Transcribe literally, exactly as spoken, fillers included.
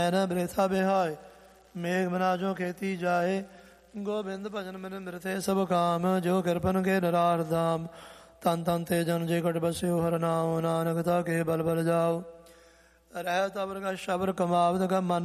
न बृथा बिहाय मेघ बना जो खेती जाए। गोबिंद भजन मन मृथे सब काम जो कृपन के नरार धाम। तन तन ते जन जे कट बस्यो हर नाम नानकता के बल बल जाओ। रहत अबर का शबर कमावत का मन